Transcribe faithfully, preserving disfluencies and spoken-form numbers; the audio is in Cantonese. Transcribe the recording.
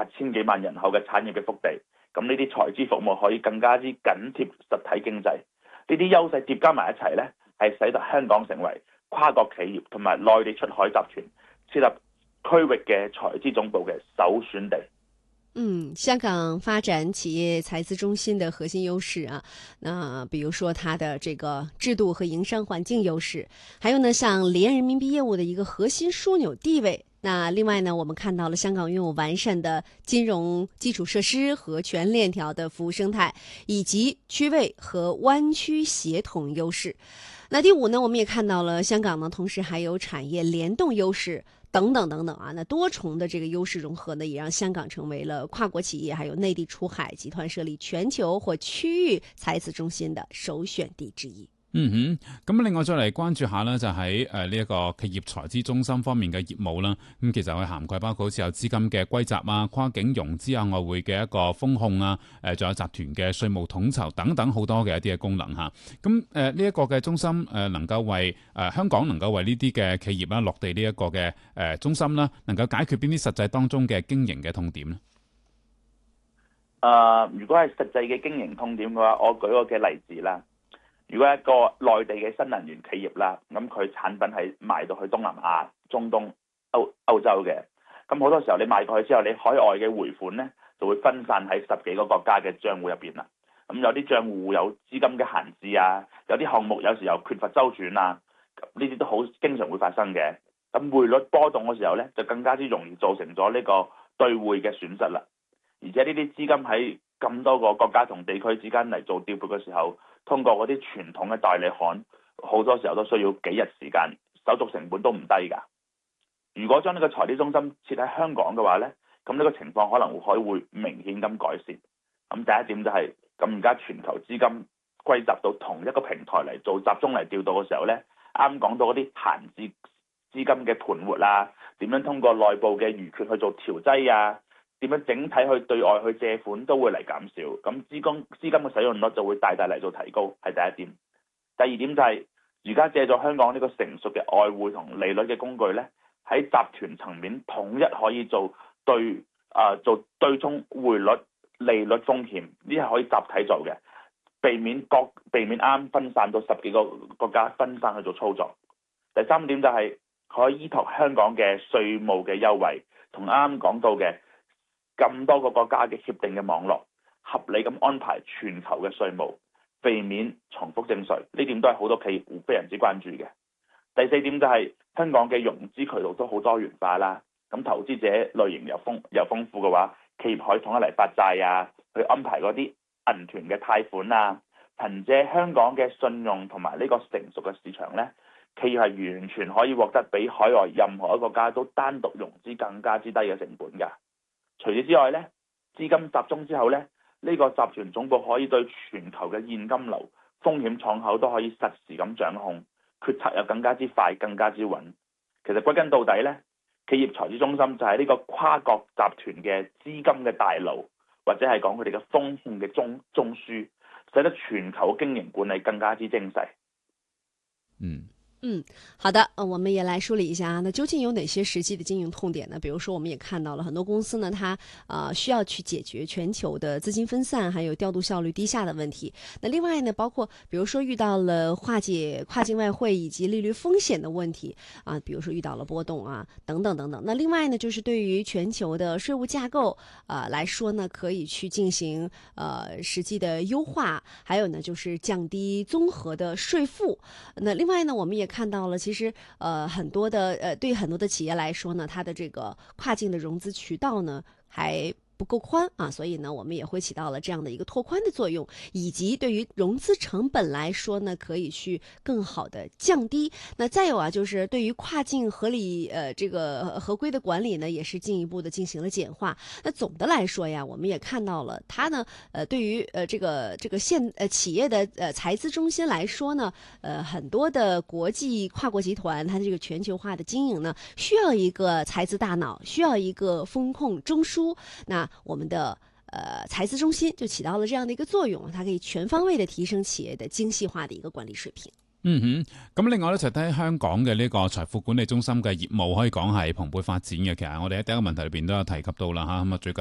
千幾萬人口嘅產業嘅腹地，咁呢啲財資服務可以更加之緊貼實體經濟，呢啲優勢疊加埋一齊呢，係使得香港成為跨國企業同埋內地出海集團設立區域嘅財資總部嘅首選地。 嗯，香港发展企业财资中心的核心优势啊，那比如说它的这个制度和营商环境优势，还有呢像离岸人民币业务的一个核心枢纽地位。那另外呢，我们看到了香港拥有完善的金融基础设施和全链条的服务生态，以及区位和湾区协同优势。那第五呢，我们也看到了香港呢，同时还有产业联动优势。等等等等啊，那多重的这个优势融合呢，也让香港成为了跨国企业还有内地出海集团设立全球或區域財資中心的首選地之一。 嗯哼，咁另外再嚟關注下呢，就喺誒呢一個企業財資中心方面嘅業務啦。咁其實佢涵蓋包括好似有資金嘅歸集啊、跨境融資啊、外匯嘅一個風控啊、誒仲有集團嘅稅務統籌等等好多嘅一啲嘅功能嚇。咁誒呢一個嘅中心誒能夠為誒、呃、香港能夠為呢啲嘅企業啦落地呢一個嘅誒、呃、中心啦，能夠解決邊啲實際當中嘅經營嘅痛點呢？ 誒、呃，如果係實際嘅經營痛點嘅話，我舉個嘅例子啦。如果一個內地嘅新能源企業啦，咁佢產品係賣到去東南亞、中東、歐歐洲嘅，咁好多時候你賣過去之後，你海外嘅回款呢就會分散喺十幾個國家嘅帳戶入邊啦。咁有啲帳戶有資金嘅閒置啊，有啲項目有時候缺乏周轉啊，呢啲都好經常會發生嘅。咁匯率波動嘅時候呢，就更加之容易造成咗呢個兌匯嘅損失啦。而且呢啲資金喺咁多個國家同地區之間嚟做調撥嘅時候，通過嗰啲傳統嘅代理行，好多時候都需要幾日時間，手續成本都唔低㗎。如果將呢個財資中心設喺香港嘅話呢，咁呢個情況可能會可以會明顯咁改善。咁第一點就係、是，咁而家全球資金歸集到同一個平台嚟做集中嚟調度嘅時候呢，啱講到嗰啲閒置資金嘅盤活啊，點樣通過內部嘅餘缺去做調劑啊，點樣整體去對外去借款都會嚟減少，咁資金資金嘅使用率就會大大嚟做提高，係第一點。第二點就係而家借咗香港呢個成熟嘅外匯同利率嘅工具呢，喺集團層面統一可以做對啊、呃、做對沖匯率利率風險，呢係可以集體做嘅，避免各避免啱分散到十幾個國家分散去做操作。第三點就係可以依託香港嘅稅務嘅優惠，同啱啱講到嘅咁多個國家嘅協定嘅網絡，合理咁安排全球嘅稅務，避免重複徵稅，呢點都係好多企業非常之關注嘅。第四點就係、是、香港嘅融資渠道都好多元化啦，咁投資者類型又豐又豐富嘅話，企業可以統一嚟發債啊，去安排嗰啲銀團嘅貸款啊，憑借香港嘅信用同埋呢個成熟嘅市場呢，企業係完全可以獲得比海外任何一個國家都單獨融資更加之低嘅成本㗎。除此之外呢，資金集中之後呢，呢、這個集團總部可以對全球嘅現金流、風險敞口都可以實時咁掌控，決策又更加之快、更加之穩。其實歸根到底呢，企業財資中心就係呢個跨國集團嘅資金嘅大腦，或者係講佢哋嘅風控嘅中中樞，使得全球經營管理更加之精細。 嗯。 嗯，好的，呃，我们也来梳理一下啊。那究竟有哪些实际的经营痛点呢？比如说，我们也看到了很多公司呢，它呃需要去解决全球的资金分散，还有调度效率低下的问题。那另外呢，包括比如说遇到了化解跨境外汇以及利率风险的问题啊，比如说遇到了波动啊，等等等等。那另外呢，就是对于全球的税务架构啊、呃、来说呢，可以去进行呃实际的优化，还有呢就是降低综合的税负。那另外呢，我们也看到了，其实呃很多的呃对很多的企业来说呢，它的这个跨境的融资渠道呢还不够宽啊，所以呢，我们也会起到了这样的一个拓宽的作用，以及对于融资成本来说呢，可以去更好的降低。那再有啊，就是对于跨境合理呃这个合规的管理呢，也是进一步的进行了简化。那总的来说呀，我们也看到了它呢，呃，对于呃这个这个现呃企业的呃财资中心来说呢，呃很多的国际跨国集团，它这个全球化的经营呢，需要一个财资大脑，需要一个风控中枢。那我们的呃财资中心就起到了这样的一個作用，它可以全方位的提升企業的精細化的一個管理水平。 嗯哼，咁另外咧就睇香港嘅呢個財富管理中心嘅業務可以講係蓬勃發展嘅。其實我哋喺第一個問題裏邊都有提及到啦嚇，咁啊最近